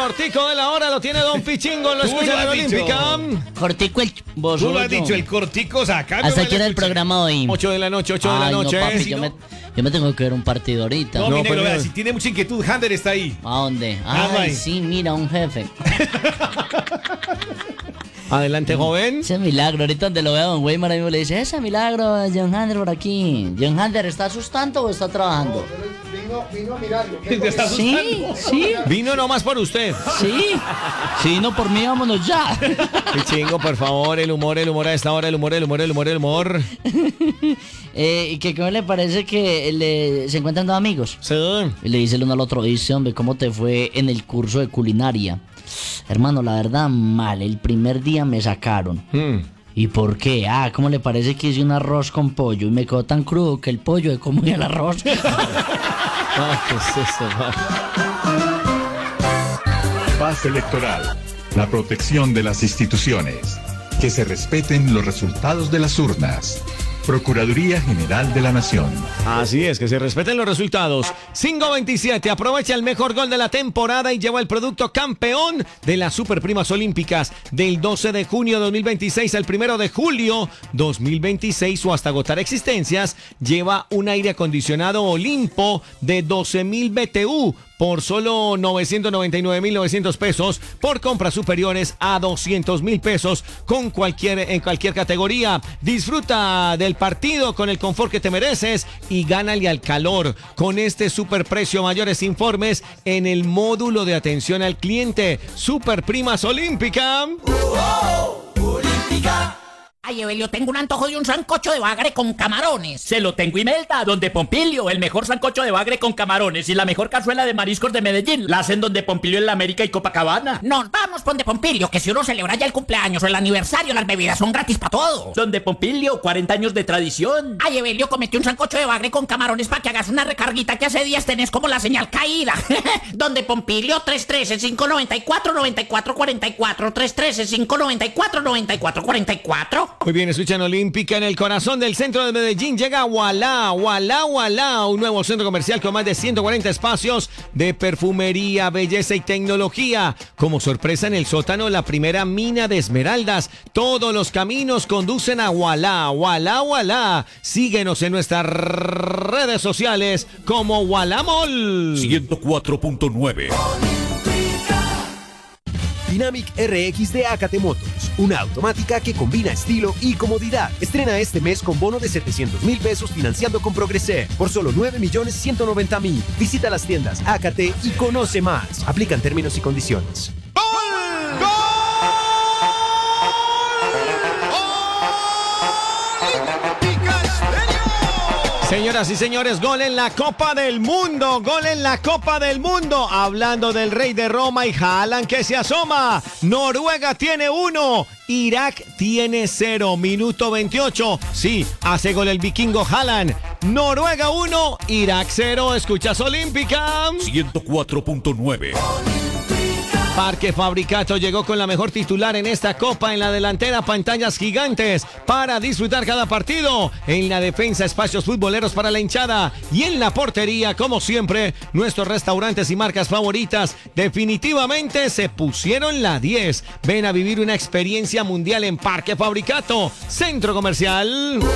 cortico de la hora lo tiene Don Pichingo, lo escucha en la Olímpica. Cortico el... Tú lo has dicho, el cortico saca. ¿Hasta qué era el programa hoy? 8 de la noche, 8 de la noche. No, papi, Si yo no- me tengo que ver un partido ahorita. No, mi negro, pero- vea, si tiene mucha inquietud, Hander está ahí. ¿A dónde? Ahí. Ay, sí, mira, un jefe. Adelante, joven. Ese milagro, ahorita donde lo veo Don Weimar a mí le dice, ese milagro, John Hander por aquí. John Hander, ¿está asustando o está trabajando? Vino a mirarlo. ¿Te está Sí, asustando? sí, Vino nomás por usted. sí. Sí, no por mí, vámonos ya. Pichingo, por favor, el humor a esta hora, el humor. ¿Y que cómo le parece que se encuentran dos amigos? Sí. Y le dice el uno al otro, dice, hombre, ¿cómo te fue en el curso de culinaria? Hermano, la verdad, mal. El primer día me sacaron. ¿Y por qué? ¿Cómo le parece que hice un arroz con pollo? Y me quedó tan crudo que el pollo de cómo el arroz. ¿Qué es eso, man? Paz electoral. La protección de las instituciones. Que se respeten los resultados de las urnas. Procuraduría General de la Nación. Así es, que se respeten los resultados. 5-27, aprovecha el mejor gol de la temporada y lleva el producto campeón de las Superprimas Olímpicas del 12 de junio de 2026 al 1 de julio 2026 o hasta agotar existencias. Lleva un aire acondicionado Olimpo de 12,000 BTU por solo 999,900 pesos por compras superiores a 200,000 pesos en cualquier categoría. Disfruta del partido con el confort que te mereces y gánale al calor con este superprecio. Mayores informes en el módulo de atención al cliente. Superprimas Olímpica. Ay, Evelio, tengo un antojo de un sancocho de bagre con camarones. Se lo tengo, Imelda, donde Pompilio, el mejor sancocho de bagre con camarones y la mejor cazuela de mariscos de Medellín. La hacen donde Pompilio en la América y Copacabana. Nos vamos con de Pompilio, que si uno celebra ya el cumpleaños o el aniversario, las bebidas son gratis para todo. Donde Pompilio, 40 años de tradición. Ay, Evelio, comete un sancocho de bagre con camarones para que hagas una recarguita que hace días tenés como la señal caída. Donde Pompilio, 313-594-9444, 313-594-9444. Muy bien, escuchan Olímpica en el corazón del centro de Medellín. Llega Wallah, un nuevo centro comercial con más de 140 espacios de perfumería, belleza y tecnología. Como sorpresa, en el sótano, la primera mina de esmeraldas. Todos los caminos conducen a Wallah. Síguenos en nuestras redes sociales como Wallah Mall. 104.9. Dynamic RX de Acate Motors, una automática que combina estilo y comodidad. Estrena este mes con bono de 700,000 pesos financiando con Progreser por solo 9,190,000. Visita las tiendas Acate y conoce más. Aplican términos y condiciones. Señoras y señores, gol en la Copa del Mundo, Hablando del rey de Roma y Haaland que se asoma. Noruega tiene 1, Irak tiene 0. Minuto 28. Sí, hace gol el vikingo Haaland. Noruega 1, Irak 0. Escuchas Olímpica. 104.9. Parque Fabricato llegó con la mejor titular en esta copa. En la delantera, pantallas gigantes para disfrutar cada partido. En la defensa, espacios futboleros para la hinchada. Y en la portería, como siempre, nuestros restaurantes y marcas favoritas definitivamente se pusieron la 10. Ven a vivir una experiencia mundial en Parque Fabricato, centro comercial.